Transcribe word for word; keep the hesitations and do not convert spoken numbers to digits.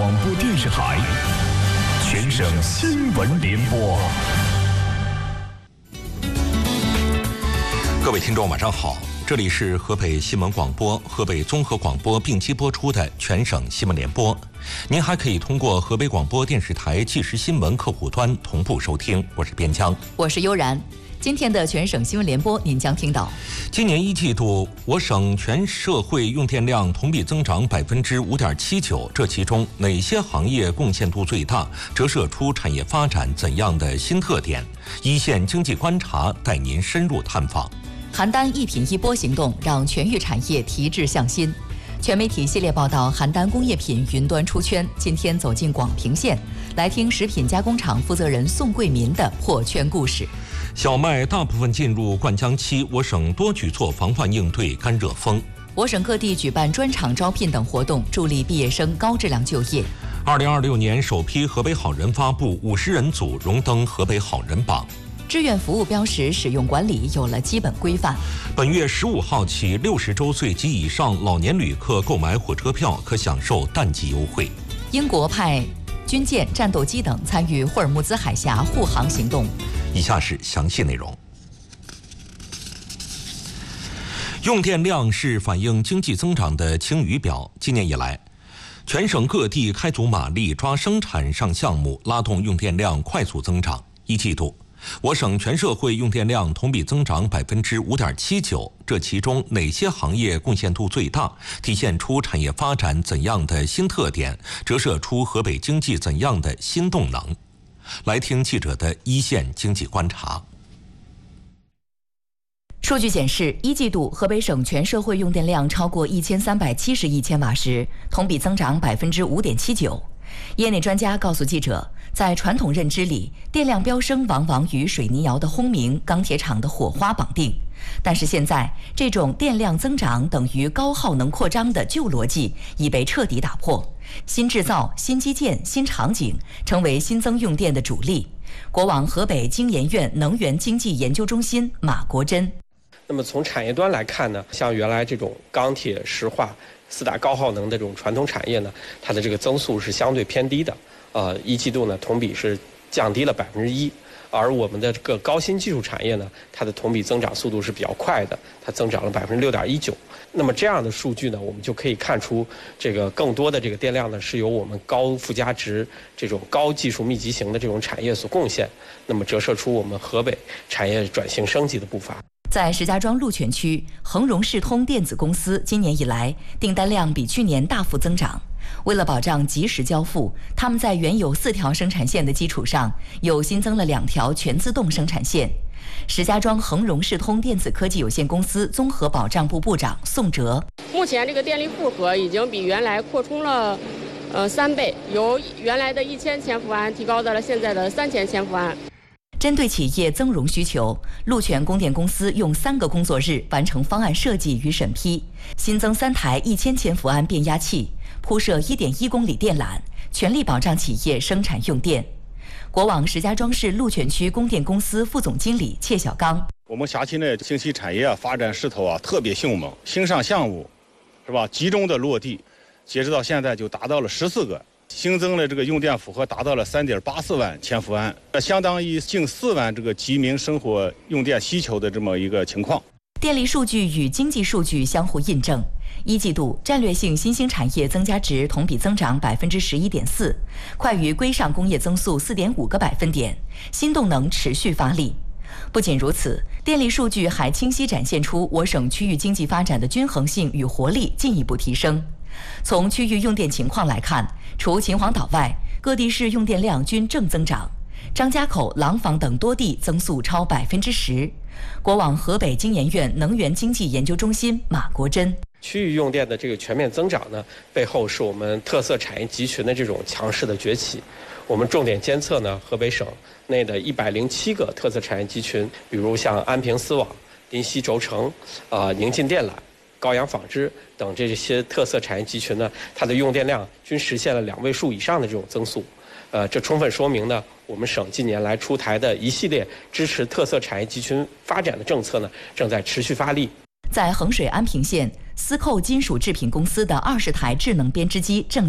广播电视台全省新闻联播。 各位听众晚上好，这里是河北新闻广播、河北综合广播并机播出的全省新闻联播。您还可以通过河北广播电视台即时新闻客户端同步收听。我是边疆， 我是悠然。今天的全省新闻联播，您将听到： 今年一季度，我省全社会用电量同比增长百分之五点七九，这其中哪些行业贡献度最大？折射出产业发展怎样的新特点？一线经济观察带您深入探访。 邯郸一品一波行动让全域产业提质向新。全媒体系列报道邯郸工业品云端出圈，今天走进广平县，来听食品加工厂负责人宋桂民的破圈故事。 小麦大部分进入灌浆期，我省多举措防范应对干热风。 我省各地举办专场招聘等活动，助力毕业生高质量就业。 二零二六年首批河北好人发布，五十人组荣登河北好人榜。 志愿服务标识使用管理有了基本规范。 本月十五号起，六十周岁及以上老年旅客购买火车票可享受淡季优惠。 英国派军舰、战斗机等参与霍尔木兹海峡护航行动。 以下是详细内容。用电量是反映经济增长的晴雨表。今年以来，全省各地开足马力抓生产上项目，拉动用电量快速增长。一季度，我省全社会用电量同比增长百分之五点七九，这其中哪些行业贡献度最大？体现出产业发展怎样的新特点？折射出河北经济怎样的新动能？来听记者的一线经济观察。 数据显示，一季度河北省全社会用电量超过一千三百七十亿千瓦时，同比增长百分之五点七九。业内专家告诉记者，在传统认知里，电量飙升往往与水泥窑的轰鸣、钢铁厂的火花绑定。但是现在，这种电量增长等于高耗能扩张的旧逻辑已被彻底打破。新制造、新基建、新场景成为新增用电的主力。国网河北经研院能源经济研究中心马国珍。 那么从产业端来看呢，像原来这种钢铁、石化四大高耗能的这种传统产业呢，它的这个增速是相对偏低的。呃，一季度呢同比是降低了百分之一。而我们的这个高新技术产业呢，它的同比增长速度是比较快的，它增长了百分之六点一九。那么这样的数据呢，我们就可以看出，这个更多的这个电量呢，是由我们高附加值、这种高技术密集型的这种产业所贡献。那么折射出我们河北产业转型升级的步伐。 在石家庄鹿泉区，恒荣视通电子公司今年以来订单量比去年大幅增长。为了保障及时交付，他们在原有四条生产线的基础上，又新增了两条全自动生产线。石家庄恒荣视通电子科技有限公司综合保障部部长宋哲： 目前这个电力负荷已经比原来扩充了，呃三倍，由原来的一千千伏安提高到了现在的三千千伏安。 针对企业增容需求，鹿泉供电公司用三个工作日完成方案设计与审批，新增三台一千千伏安变压器，铺设一点一公里电缆，全力保障企业生产用电。国网石家庄市鹿泉区供电公司副总经理切小刚： 我们辖区内信息产业发展势头啊特别迅猛，新上项目是吧集中的落地，截止到现在就达到了十四个。新增的这个用电负荷达到了三点八四万千伏安，相当于近四万这个居民生活用电需求的这么一个情况。 电力数据与经济数据相互印证。一季度战略性新兴产业增加值同比增长百分之十一点四，快于规上工业增速四点五个百分点，新动能持续发力。不仅如此，电力数据还清晰展现出我省区域经济发展的均衡性与活力进一步提升。从区域用电情况来看，除秦皇岛外，各地市用电量均正增长，张家口、廊坊等多地增速超百分之十。国网河北经研院能源经济研究中心马国珍： 区域用电的这个全面增长呢，背后是我们特色产业集群的这种强势的崛起。我们重点监测呢，河北省内的一百零七个特色产业集群，比如像安平丝网、临溪轴承、啊、呃、宁晋电缆、高阳纺织等这些特色产业集群呢，它的用电量均实现了两位数以上的这种增速。呃，这充分说明呢，我们省近年来出台的一系列支持特色产业集群发展的政策呢，正在持续发力。 在衡水安平县，司寇金属制品公司的二十台智能编织机正